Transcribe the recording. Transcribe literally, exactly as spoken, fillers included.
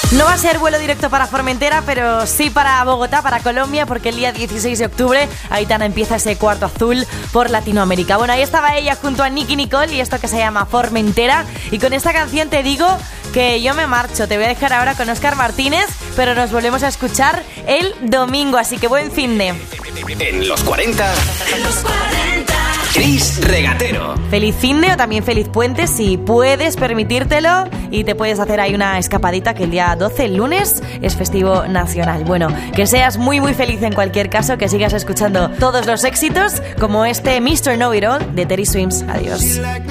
No va a ser vuelo directo para Formentera, pero sí para Bogotá, para Colombia, porque el día dieciséis de octubre Aitana empieza ese cuarto azul por Latinoamérica. Bueno, ahí estaba ella junto a Nicki Nicole y esto que se llama Formentera. Y con esta canción te digo que yo me marcho. Te voy a dejar ahora con Óscar Martínez, pero nos volvemos a escuchar el domingo, así que buen fin de... En los cuarenta... En los cuarenta... Chris Regatero. Feliz fin de o también feliz puente si puedes permitírtelo y te puedes hacer ahí una escapadita que el día doce, el lunes, es festivo nacional. Bueno, que seas muy muy feliz en cualquier caso, que sigas escuchando todos los éxitos como este mister Know It All de Terry Swims. Adiós.